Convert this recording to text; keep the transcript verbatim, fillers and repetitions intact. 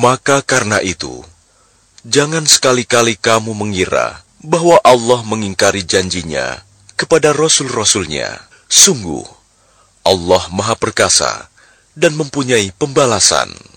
Maka karena itu, jangan sekali-kali kamu mengira bahwa Allah mengingkari janjinya kepada Rasul-Rasulnya. Sungguh, Allah Maha Perkasa dan mempunyai pembalasan.